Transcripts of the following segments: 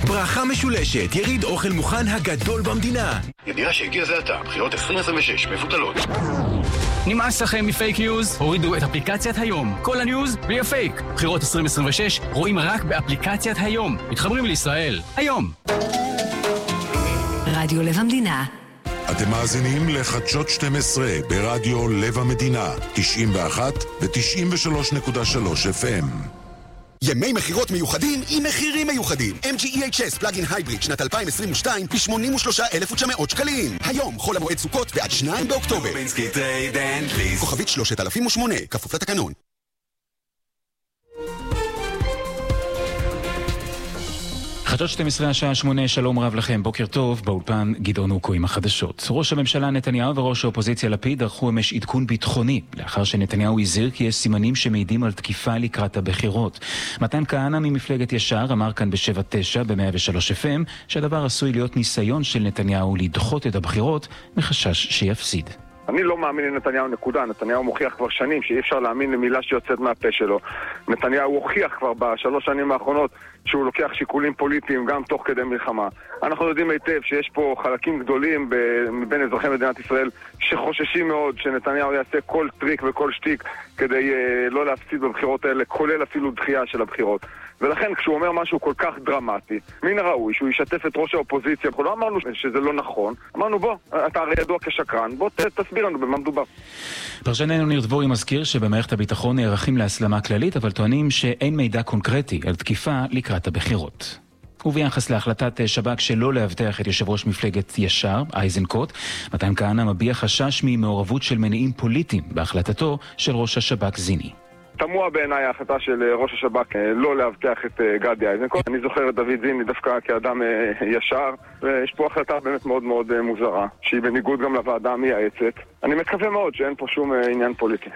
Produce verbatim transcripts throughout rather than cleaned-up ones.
ברכה משולשת, יריד אוכל מוכן הגדול במדינה. ידיעה שהגיע זה עתה, בחירות עשרים עשרים ושש מבוטלות. נמאס לכם מפייק ניוז? הורידו את אפליקציית היום. כל הניוז בלי הפייק. בחירות עשרים עשרים ושש רואים רק באפליקציית היום. מתחברים לישראל. היום. רדיו לב המדינה. אתם מאזינים לחדשות שתים עשרה ברדיו לב המדינה, תשעים ואחת ו-תשעים ושלוש נקודה שלוש אף אם. ימי מחירות מיוחדים עם מחירים מיוחדים. אם ג'י אי אייץ' אס פלאגין הייבריד שנת אלפיים עשרים ושתיים ב-שמונים ושלושה אלף ותשע מאות שקלים. היום חול המועד סוכות ועד שניים באוקטובר. כוכבית שלושת אלפים ושמונה, כפוף לתקנון. חדשות שתים עשרה השעה שמונה, שלום רב לכם, בוקר טוב, באולפן גדעון אוקו עם החדשות. ראש הממשלה נתניהו וראש האופוזיציה לפיד ערכו אמש עדכון ביטחוני, לאחר שנתניהו הזהיר כי יש סימנים שמעידים על תקיפה לקראת הבחירות. מתן כהנא ממפלגת ישר אמר כאן ב-שבע תשע ב-מאה ושלוש אף אם שהדבר עשוי להיות ניסיון של נתניהו לדחות את הבחירות מחשש שיפסיד. אני לא מאמין לנתניהו נקודה. נתניהו מוכיח כבר שנים שאי אפשר להאמין למילה שיוצאת מהפה שלו. נתניהו הוכיח כבר בשלוש שנים האחרונות שהוא לוקח שיקולים פוליטיים גם תוך כדי מלחמה. אנחנו יודעים היטב שיש פה חלקים גדולים מבין אזרחי מדינת ישראל שחוששים מאוד שנתניהו יעשה כל טריק וכל שטיק כדי uh, לא להפסיד בבחירות האלה, כולל אפילו דחייה של הבחירות. ולכן כשהוא אומר משהו כל כך דרמטי, מן הראוי שהוא ישתף את ראש האופוזיציה. אנחנו לא אמרנו שזה לא נכון, אמרנו בוא, אתה הרי ידוע כשקרן, בוא ת, תסביר לנו במה מדובר. פרשננו ניר דבורי מזכיר שבמערכת הביטחון נערכים להסלמה כללית, אבל טוענים שאין מידע קונקרטי על תקיפה לקראת הבחירות. וביחס להחלטת שב"כ שלא להבטח את יושב ראש מפלגת ישר, איזנקוט, מתן כהנא מביע חשש ממעורבות של מניעים פוליטיים בהחלטתו של ראש השב"כ זיני. תמוה בעיניי ההחלטה של ראש השב"כ לא להבטח את גדי איזנקוט. אני זוכר את דוד זיני דווקא כאדם ישר, ויש פה החלטה באמת מאוד מאוד מוזרה, שהיא בניגוד גם לוועדה המייעצת. אני מקווה מאוד שאין פה שום עניין פוליטי.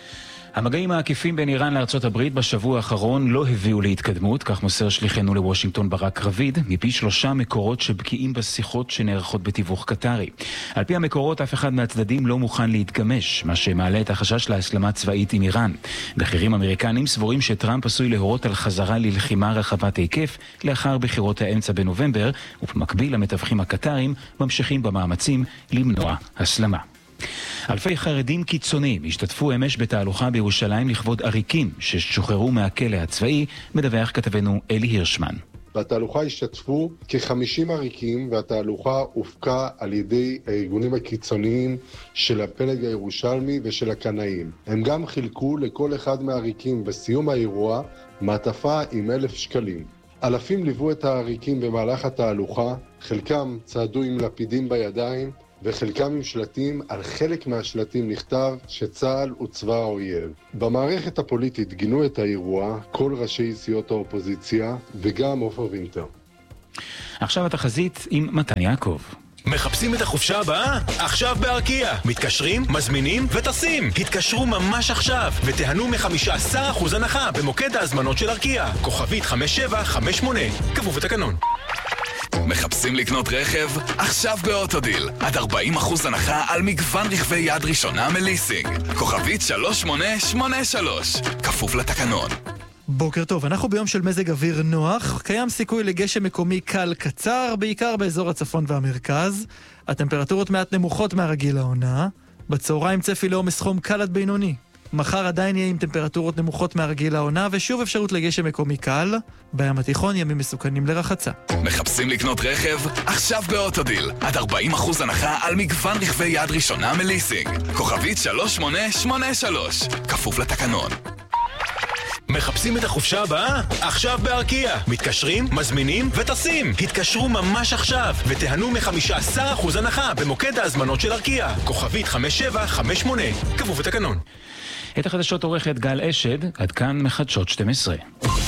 המגעים העקיפים בין איראן לארצות הברית בשבוע האחרון לא הביאו להתקדמות, כך מוסר שליחנו לוושינגטון ברק רביד, מפי שלושה מקורות שבקיאים בשיחות שנערכות בתיווך קטרי. על פי המקורות, אף אחד מהצדדים לא מוכן להתגמש, מה שמעלה את החשש להסלמה צבאית עם איראן. בכירים אמריקנים סבורים שטראמפ עשוי להורות על חזרה ללחימה רחבת היקף לאחר בחירות האמצע בנובמבר, ובמקביל המתווכים הקטרים ממשיכים במאמצים למנוע הסלמה. אלפי חרדים קיצוניים השתתפו אמש בתהלוכה בירושלים לכבוד עריקים ששוחררו מהכלא הצבאי, מדווח כתבנו אלי הירשמן. בתהלוכה השתתפו כ-חמישים עריקים, והתהלוכה הופקה על ידי הארגונים הקיצוניים של הפלג הירושלמי ושל הקנאים. הם גם חילקו לכל אחד מהעריקים בסיום האירוע מעטפה עם אלף שקלים. אלפים ליוו את העריקים במהלך התהלוכה, חלקם צעדו עם לפידים בידיים, וחלקם עם שלטים. על חלק מהשלטים נכתב שצה"ל הוא צבא האויב. במערכת הפוליטית גינו את האירוע כל ראשי סיעות האופוזיציה וגם עופר וינטר. עכשיו התחזית עם מתן יעקב. מחפשים את החופשה הבאה? עכשיו בארקיע. מתקשרים, מזמינים וטסים. התקשרו ממש עכשיו ותיהנו מ-חמישה עשר אחוז הנחה במוקד ההזמנות של ארקיע. כוכבית חמש שבע חמש שמונה. כפוף לתקנון. מחפשים לקנות רכב? עכשיו באוטודיל. עד ארבעים אחוז הנחה על מגוון רכבי יד ראשונה מליסינג. כוכבית שלוש שמונה שמונה שלוש. כפוף לתקנון. בוקר טוב, אנחנו ביום של מזג אוויר נוח. קיים סיכוי לגשם מקומי קל קצר, בעיקר באזור הצפון והמרכז. הטמפרטורות מעט נמוכות מהרגיל לעונה. בצהריים צפי לעומס חום קל עד בינוני. מחר עדיין יהיה עם טמפרטורות נמוכות מהרגיל לעונה, ושוב אפשרות לגשם מקומי קל. בים התיכון ימים מסוכנים לרחצה. מחפשים לקנות רכב? עכשיו באוטודיל. עד ארבעים אחוז הנחה על מגוון רכבי יד ראשונה מליסינג. כוכבית שלוש שמונה שמונה שלוש. כפוף לתקנון. מחפשים את החופשה הבאה? עכשיו בארקיע. מתקשרים, מזמינים וטסים. התקשרו ממש עכשיו ותיהנו מ-חמישה עשר אחוז הנחה במוקד ההזמנות של ארקיע. כוכבית חמש שבע חמש שמונה. כפוף לתקנון. את החדשות עורכת גל אשד, עד כאן מחדשות שתים עשרה.